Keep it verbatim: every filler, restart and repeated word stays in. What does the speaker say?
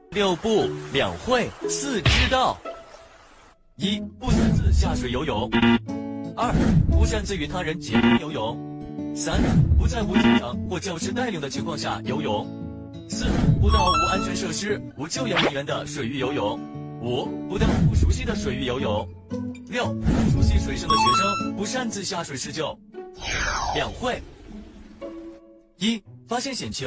六不两会四知道：一、不擅自下水游泳；二、不擅自与他人结伴游泳；三、不在无警长或教师带领的情况下游泳；四、不到无安全设施、无救援人员的水域游泳；五、不到不熟悉的水域游泳；六、不熟悉水深的学生不擅自下水施救。两会：一、发现险情